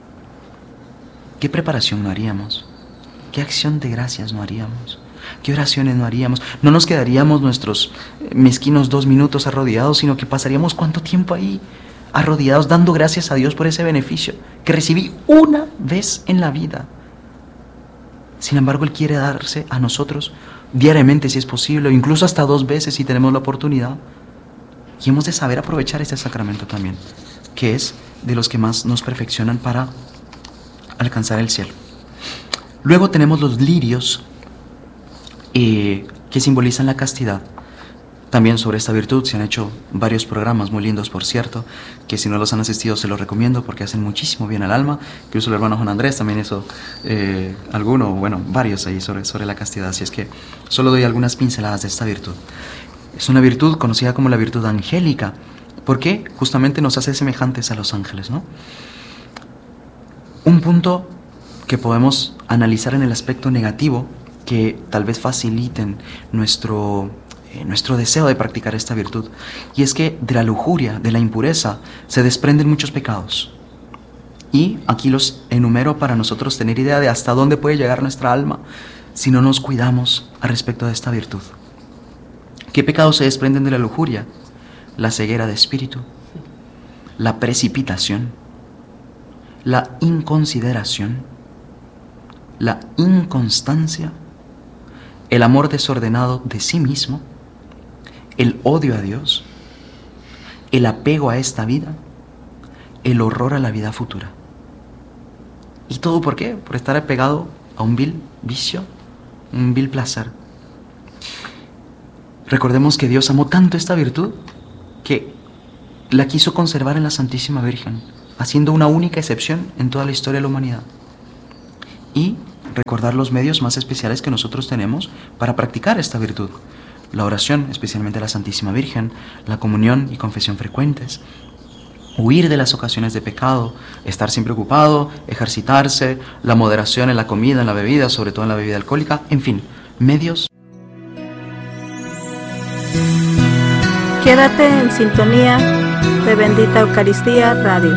¿Qué preparación no haríamos? ¿Qué acción de gracias no haríamos? ¿Qué oraciones no haríamos? No nos quedaríamos nuestros mezquinos 2 minutos arrodillados, sino que pasaríamos cuánto tiempo ahí arrodillados dando gracias a Dios por ese beneficio que recibí una vez en la vida. Sin embargo, Él quiere darse a nosotros diariamente, si es posible, o incluso hasta 2 veces si tenemos la oportunidad. Y hemos de saber aprovechar este sacramento también, que es de los que más nos perfeccionan para alcanzar el cielo. Luego tenemos los lirios, que simbolizan la castidad. También sobre esta virtud se han hecho varios programas muy lindos, por cierto, que si no los han asistido se los recomiendo porque hacen muchísimo bien al alma. Incluso el hermano Juan Andrés también hizo varios ahí sobre la castidad. Así es que solo doy algunas pinceladas de esta virtud. Es una virtud conocida como la virtud angélica, porque justamente nos hace semejantes a los ángeles, ¿no? Un punto que podemos analizar en el aspecto negativo, que tal vez faciliten nuestro deseo de practicar esta virtud, y es que de la lujuria, de la impureza, se desprenden muchos pecados. Y aquí los enumero para nosotros tener idea de hasta dónde puede llegar nuestra alma si no nos cuidamos al respecto de esta virtud. ¿Qué pecados se desprenden de la lujuria? La ceguera de espíritu, la precipitación, la inconsideración, la inconstancia, el amor desordenado de sí mismo, el odio a Dios, el apego a esta vida el horror a la vida futura. ¿Y todo por qué? Por estar apegado a un vil vicio, un vil placer. Recordemos que Dios amó tanto esta virtud que la quiso conservar en la Santísima Virgen, haciendo una única excepción en toda la historia de la humanidad. Y recordar los medios más especiales que nosotros tenemos para practicar esta virtud. La oración, especialmente a la Santísima Virgen, la comunión y confesión frecuentes, huir de las ocasiones de pecado, estar siempre ocupado, ejercitarse, la moderación en la comida, en la bebida, sobre todo en la bebida alcohólica, en fin, medios. Quédate en sintonía de Bendita Eucaristía Radio.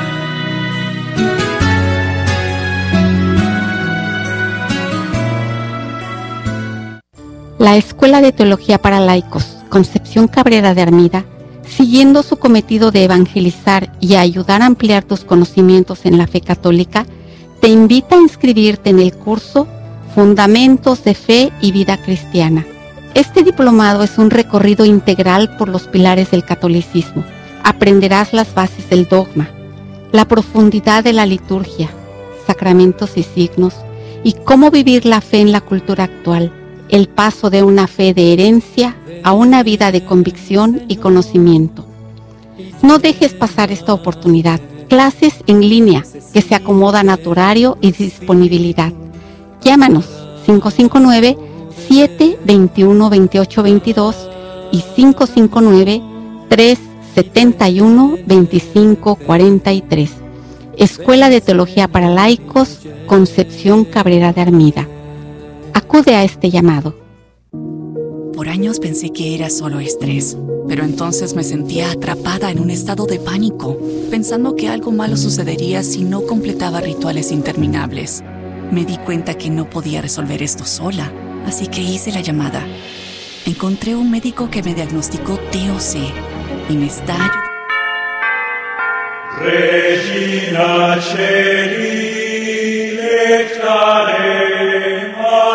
La Escuela de Teología para Laicos, Concepción Cabrera de Armida, siguiendo su cometido de evangelizar y ayudar a ampliar tus conocimientos en la fe católica, te invita a inscribirte en el curso Fundamentos de Fe y Vida Cristiana. Este diplomado es un recorrido integral por los pilares del catolicismo. Aprenderás las bases del dogma, la profundidad de la liturgia, sacramentos y signos, y cómo vivir la fe en la cultura actual, el paso de una fe de herencia a una vida de convicción y conocimiento. No dejes pasar esta oportunidad. Clases en línea que se acomodan a tu horario y disponibilidad. Llámanos 559-721-2822 y 559-371-2543. Escuela de Teología para Laicos, Concepción Cabrera de Armida. Acude a este llamado. Por años pensé que era solo estrés, pero entonces me sentía atrapada en un estado de pánico, pensando que algo malo sucedería si no completaba rituales interminables. Me di cuenta que no podía resolver esto sola, así que hice la llamada. Encontré un médico que me diagnosticó TOC y me está ayudando. Regina Celi, lectare,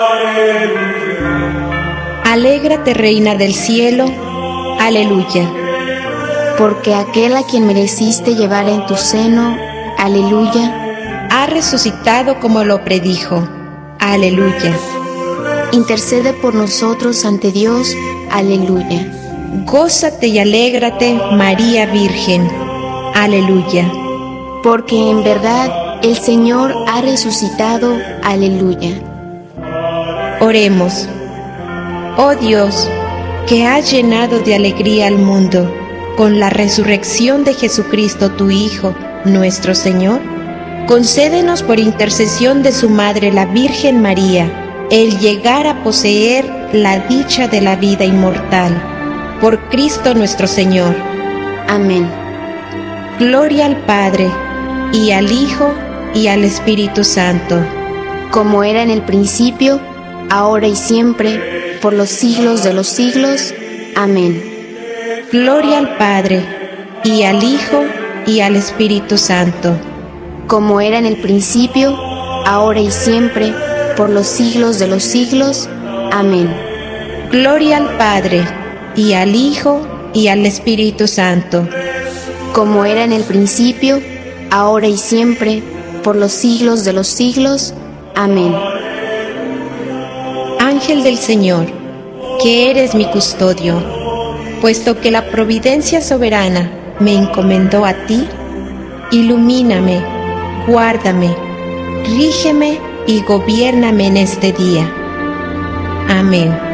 aleluya. Alégrate, Reina del Cielo, aleluya. Porque aquel a quien mereciste llevar en tu seno, aleluya, ha resucitado como lo predijo, aleluya. intercede por nosotros ante Dios, aleluya. Gózate y alégrate, María Virgen, aleluya. Porque en verdad el Señor ha resucitado, aleluya. Oremos. Oh Dios, que has llenado de alegría al mundo con la resurrección de Jesucristo tu Hijo, nuestro Señor, concédenos por intercesión de su Madre la Virgen María, el llegar a poseer la dicha de la vida inmortal. Por Cristo nuestro Señor. Amén. Gloria al Padre, y al Hijo, y al Espíritu Santo. Como era en el principio, ahora y siempre, por los siglos de los siglos. Amén. Gloria al Padre, y al Hijo, y al Espíritu Santo. Como era en el principio, ahora y siempre, por los siglos de los siglos. Amén. Gloria al Padre, y al Hijo, y al Espíritu Santo. Como era en el principio, ahora y siempre, por los siglos de los siglos. Amén. Ángel del Señor, que eres mi custodio, puesto que la providencia soberana me encomendó a ti, ilumíname, guárdame, rígeme y gobiérname en este día. Amén.